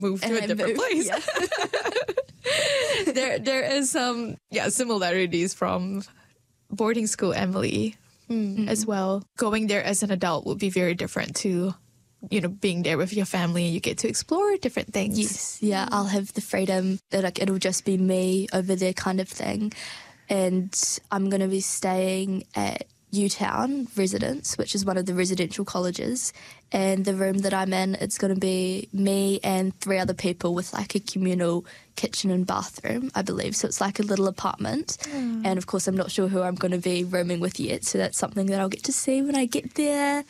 moved to a different place. Yeah. There is some similarities from boarding school Emily as well. Going there as an adult would be very different to, being there with your family. You get to explore different things. Yes, yeah, I'll have the freedom that it'll just be me over there kind of thing. And I'm going to be staying at UTown Residence, which is one of the residential colleges. And the room that I'm in, it's going to be me and 3 other people with like a communal kitchen and bathroom, I believe. So it's like a little apartment. And of course, I'm not sure who I'm going to be rooming with yet. So that's something that I'll get to see when I get there.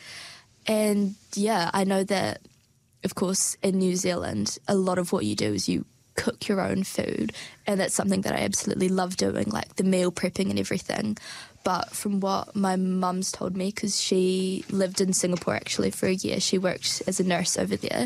And yeah, I know that, of course, in New Zealand, a lot of what you do is you cook your own food. And that's something that I absolutely love doing, like the meal prepping and everything. But from what my mum's told me, because she lived in Singapore actually for a year, she worked as a nurse over there,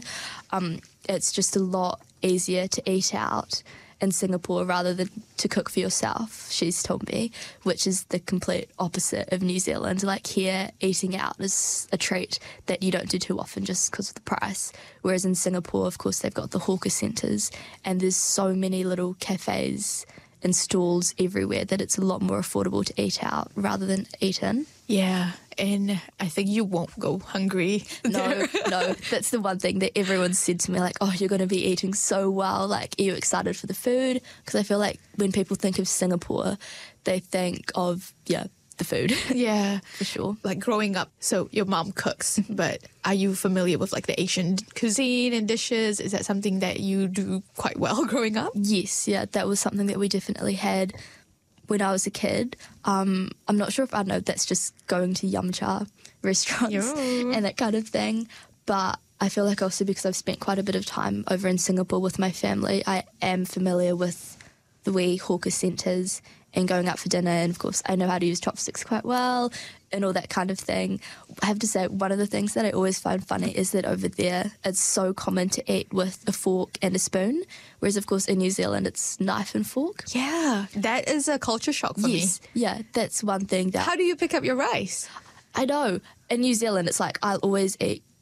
it's just a lot easier to eat out in Singapore rather than to cook for yourself, she's told me, which is the complete opposite of New Zealand. Like here, eating out is a treat that you don't do too often just because of the price. Whereas in Singapore, of course, they've got the hawker centres and there's so many little cafes and stalls everywhere that it's a lot more affordable to eat out rather than eat in. Yeah, and I think you won't go hungry. No, that's the one thing that everyone said to me, like, oh, you're going to be eating so well, like, are you excited for the food? Because I feel like when people think of Singapore, they think of, the food. Yeah. For sure. Like growing up, so your mom cooks, but are you familiar with like the Asian cuisine and dishes? Is that something that you do quite well growing up? Yes, yeah, that was something that we definitely had when I was a kid. I'm not sure if I know that's just going to yum cha restaurants and that kind of thing, but I feel like also because I've spent quite a bit of time over in Singapore with my family, I am familiar with the wee hawker centres and going out for dinner, and of course I know how to use chopsticks quite well and all that kind of thing. I have to say, one of the things that I always find funny is that over there it's so common to eat with a fork and a spoon, whereas of course in New Zealand it's knife and fork. Yeah, that is a culture shock for me. Yeah, that's one thing that... How do you pick up your rice? I know. In New Zealand it's like I'd always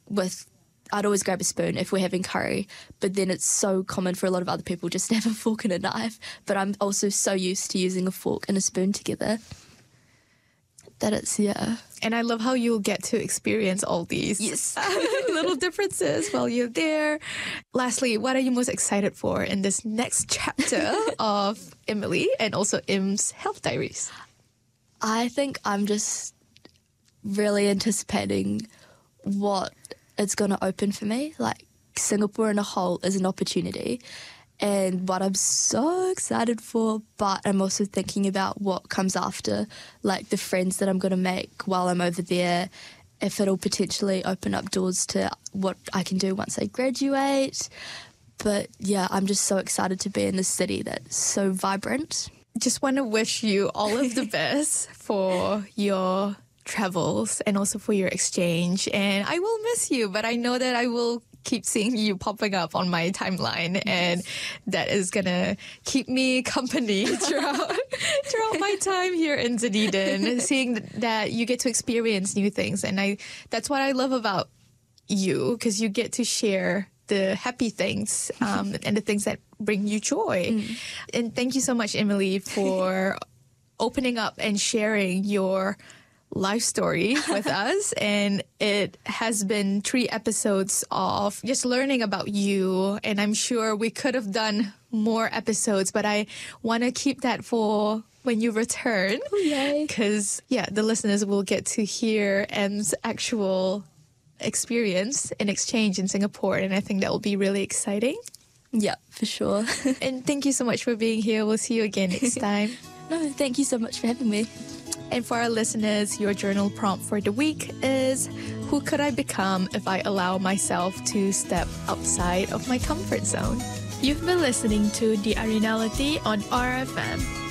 grab a spoon if we're having curry, but then it's so common for a lot of other people just to have a fork and a knife. But I'm also so used to using a fork and a spoon together that it's, And I love how you'll get to experience all these little differences while you're there. Lastly, what are you most excited for in this next chapter of Emily and also Im's Health Diaries? I think I'm just really anticipating what it's going to open for me. Like, Singapore in a whole is an opportunity and what I'm so excited for, but I'm also thinking about what comes after, like the friends that I'm going to make while I'm over there, if it'll potentially open up doors to what I can do once I graduate. But yeah, I'm just so excited to be in this city that's so vibrant. Just want to wish you all of the best for your travels and also for your exchange, and I will miss you, but I know that I will keep seeing you popping up on my timeline, and that is gonna keep me company throughout my time here in Dunedin, seeing that you get to experience new things. And that's what I love about you, because you get to share the happy things and the things that bring you joy. And thank you so much, Emily, for opening up and sharing your life story with us. And it has been 3 episodes of just learning about you, and I'm sure we could have done more episodes, but I want to keep that for when you return, because the listeners will get to hear Em's actual experience and exchange in Singapore, and I think that will be really exciting. Yeah, for sure. And thank you so much for being here. We'll see you again next time. No, thank you so much for having me. And for our listeners, your journal prompt for the week is, who could I become if I allow myself to step outside of my comfort zone? You've been listening to The Arenality on RFM.